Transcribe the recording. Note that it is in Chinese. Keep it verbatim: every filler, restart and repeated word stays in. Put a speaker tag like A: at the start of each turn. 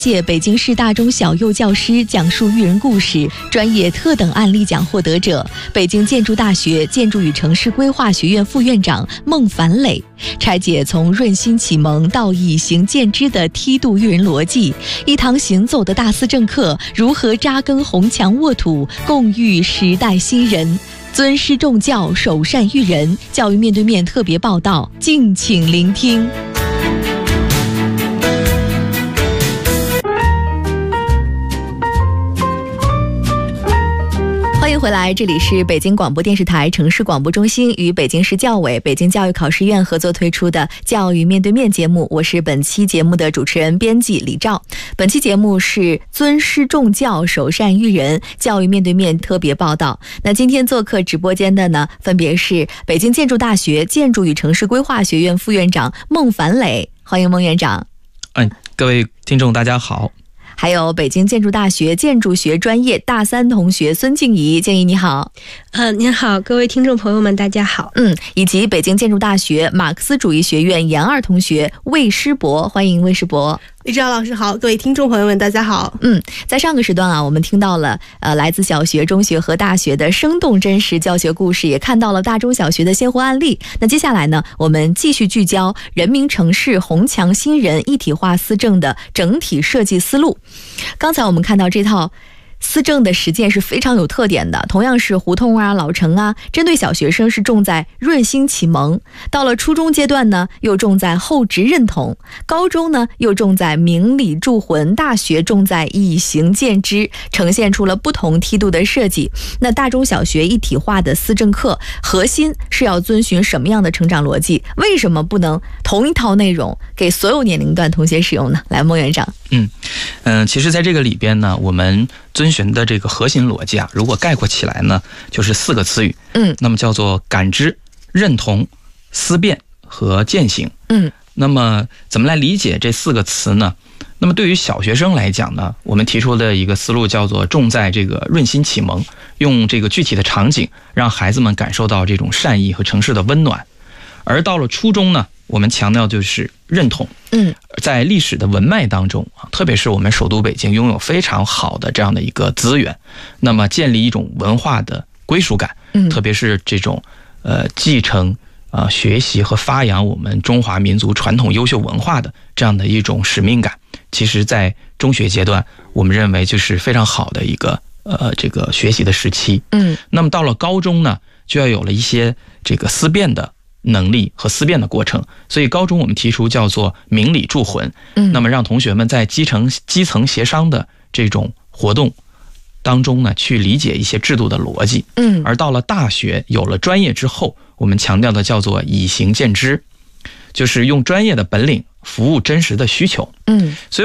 A: 届北京市大中小幼教师讲述育人故事专业特等案例奖获得者，北京建筑大学建筑与城市规划学院副院长孟凡磊，拆解从润心启蒙到以形见之的梯度育人逻辑，一堂行走的大思政课，如何扎根红墙沃土，共育时代新人。尊师重教，首善育人，教育面对面特别报道，敬请聆听。欢迎回来，这里是北京广播电视台城市广播中心与北京市教委、北京教育考试院合作推出的教育面对面节目，我是本期节目的主持人编辑李照。本期节目是尊师重教，首善育人，教育面对面特别报道。那今天做客直播间的呢，分别是北京建筑大学建筑与城市规划学院副院长孟凡磊，欢迎孟院长。
B: 嗯，各位听众大家好。
A: 还有北京建筑大学建筑学专业大三同学孙静怡，静怡你好。
C: 呃，您好，各位听众朋友们大家好。
A: 嗯，以及北京建筑大学马克思主义学院研二同学魏诗博，欢迎魏诗博。
C: 李照老师好，各位听众朋友们大家好。
A: 嗯，在上个时段啊，我们听到了呃来自小学、中学和大学的生动真实教学故事，也看到了大中小学的鲜活案例。那接下来呢，我们继续聚焦人民城市红墙新人一体化思政的整体设计思路。刚才我们看到这套思政的实践是非常有特点的，同样是胡同啊、老城啊，针对小学生是重在润心启蒙，到了初中阶段呢，又重在厚植认同，高中呢又重在明理铸魂，大学重在以形见之，呈现出了不同梯度的设计。那大中小学一体化的思政课核心是要遵循什么样的成长逻辑？为什么不能同一套内容给所有年龄段同学使用呢？来，孟院长。
B: 嗯嗯、呃，其实在这个里边呢，我们遵循的这个核心逻辑啊，如果概括起来呢，就是四个词语。嗯，那么叫做感知、认同、思辨和践行。嗯，那么怎么来理解这四个词呢？那么对于小学生来讲呢，我们提出的一个思路叫做重在这个润心启蒙，用这个具体的场景让孩子们感受到这种善意和城市的温暖。而到了初中呢，我们强调就是认同。嗯，在历史的文脉当中啊，特别是我们首都北京拥有非常好的这样的一个资源，那么建立一种文化的归属感，嗯，特别是这种呃继承啊、呃、学习和发扬我们中华民族传统优秀文化的这样的一种使命感，其实在中学阶段，我们认为就是非常好的一个呃这个学习的时期。嗯，那么到了高中呢，就要有了一些这个思辨的能力和思辨的过程，所以高中我们提出叫做明理铸魂。嗯，那么让同学们在基层基层协商的这种活动当中呢，去理解一些制度的逻辑。嗯，而到了大学有了专业之后，我们强调的叫做以形见之，就是用专业的本领服务真实的需求。嗯，所以